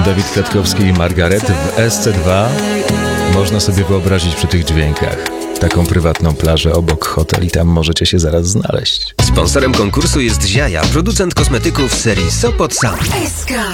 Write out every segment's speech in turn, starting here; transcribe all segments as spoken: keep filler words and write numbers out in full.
Dawid Kwiatkowski i Margaret w S C dwa. Można sobie wyobrazić przy tych dźwiękach taką prywatną plażę obok hotel i tam możecie się zaraz znaleźć. Sponsorem konkursu jest Ziaja, producent kosmetyków serii Sopot Sam. S K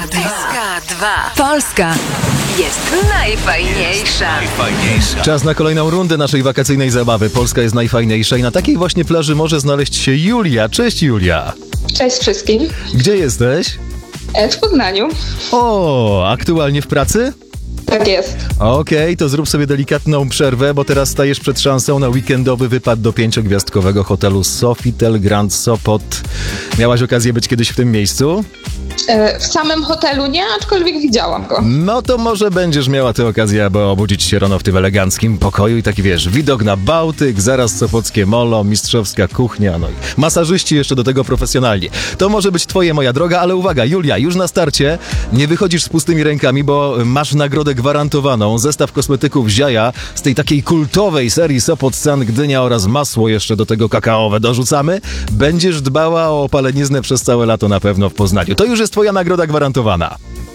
dwa. Polska jest najfajniejsza. Czas na kolejną rundę naszej wakacyjnej zabawy. Polska jest najfajniejsza i na takiej właśnie plaży może znaleźć się Julia. Cześć Julia. Cześć wszystkim. Gdzie jesteś? E, W Poznaniu. O, aktualnie w pracy? Tak jest. Okej, okay, to zrób sobie delikatną przerwę, bo teraz stajesz przed szansą na weekendowy wypad do pięciogwiazdkowego hotelu Sofitel Grand Sopot. Miałaś okazję być kiedyś w tym miejscu? E, W samym hotelu nie, aczkolwiek widziałam go. No to może będziesz miała tę okazję, aby obudzić się rano w tym eleganckim pokoju i taki wiesz, widok na Bałtyk, zaraz sopockie molo, mistrzowska kuchnia, no i masażyści jeszcze do tego profesjonalnie. To może być twoje, moja droga, ale uwaga, Julia, już na starcie nie wychodzisz z pustymi rękami, bo masz nagrodę gwarantowaną, zestaw kosmetyków Ziaja z tej takiej kultowej serii Sopot San Gdynia oraz masło jeszcze do tego kakaowe dorzucamy. Będziesz dbała o opaleniznę przez całe lato na pewno w Poznaniu. To już jest twoja nagroda gwarantowana.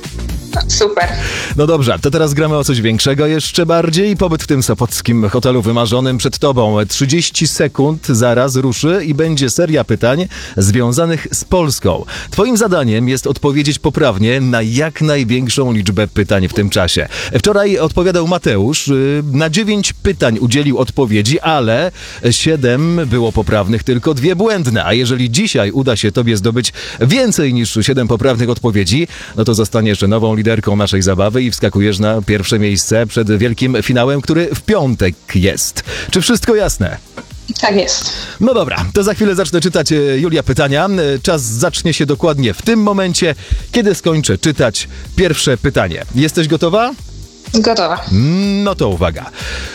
Super. No dobrze, to teraz gramy o coś większego jeszcze bardziej. Pobyt w tym sopockim hotelu wymarzonym przed tobą. trzydzieści sekund zaraz ruszy i będzie seria pytań związanych z Polską. Twoim zadaniem jest odpowiedzieć poprawnie na jak największą liczbę pytań w tym czasie. Wczoraj odpowiadał Mateusz. Na dziewięć pytań udzielił odpowiedzi, ale siedem było poprawnych, tylko dwie błędne. A jeżeli dzisiaj uda się tobie zdobyć więcej niż siedem poprawnych odpowiedzi, no to zostaniesz nową liderką naszej zabawy i wskakujesz na pierwsze miejsce przed wielkim finałem, który w piątek jest. Czy wszystko jasne? Tak jest. No dobra, to za chwilę zacznę czytać, e, Julia, pytania. E, Czas zacznie się dokładnie w tym momencie, kiedy skończę czytać pierwsze pytanie. Jesteś gotowa? Gotowa. No to uwaga.